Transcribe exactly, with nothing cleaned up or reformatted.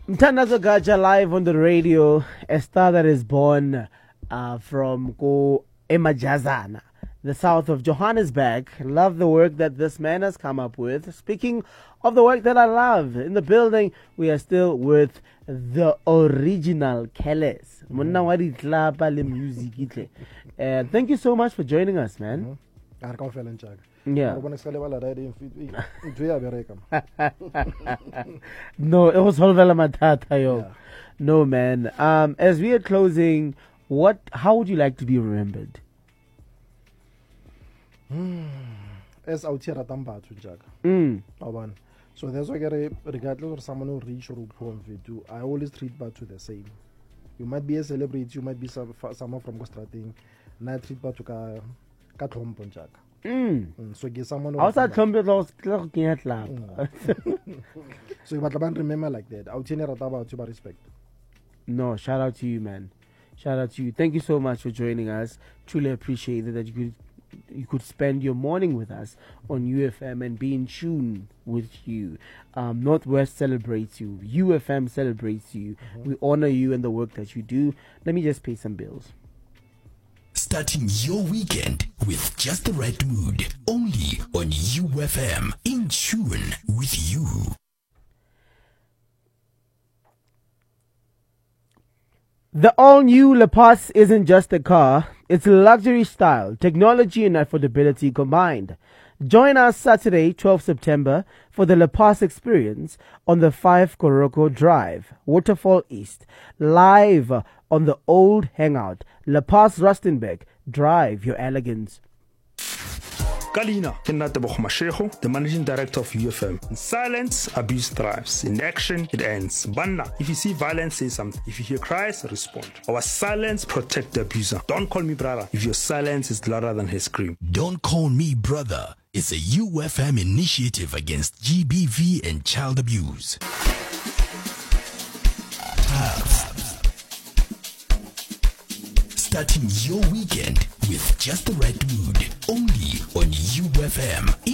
Mthandazo Gaja live on the radio, a star that is born uh, from Ko Emajazana, the south of Johannesburg. Love the work that this man has come up with. Speaking of the work that I love, in the building, we are still with the original Keles. Monna wadi tlapa le music itle. Uh, Thank you so much for joining us, man. Yeah. No, it was Holvela Matata, yo. Yeah. No, man. Um, as we are closing, what? How would you like to be remembered? As out here at Tambat, Jack. Mm. Awan. So that's why, regardless of someone who reach or who do, I always treat Batu the same. You might be a celebrity, you might be some, someone from Gostrating, and I treat Batu ka Katlom Jack. Mm. Mm, so get someone Outside trumpet was looking at lab. So you must remember like that. Out here at about to respect. No, shout out to you, man. Shout out to you. Thank you so much for joining us. Truly appreciate it that you could you could spend your morning with us on U F M and be in tune with you. Um, Northwest celebrates you. U F M celebrates you. Mm-hmm. We honor you and the work that you do. Let me just pay some bills. Starting your weekend with just the right mood. Only on U F M. In tune with you. The all-new Lepas isn't just a car. It's luxury style, technology and affordability combined. Join us Saturday, twelfth September, for the Lepas experience on the five Koroko Drive, Waterfall East, live on the old hangout, Lepas Rustenburg. Drive your elegance. Kalina, Kenatebo Mashego, the managing director of U F M. In silence, abuse thrives. In action, it ends. Banna, if you see violence, say something. If you hear cries, respond. Our silence protect the abuser. Don't call me brother if your silence is louder than his scream. Don't Call Me Brother. It's a U F M initiative against G B V and child abuse. Tough. Starting your weekend with just the right mood. Only on U F M.